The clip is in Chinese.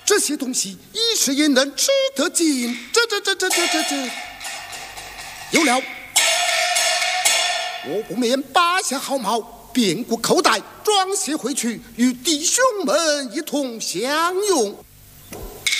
这些东西一时也能吃得尽。这，有了！我不免拔下毫毛，变过口袋，装些回去，与弟兄们一同享用。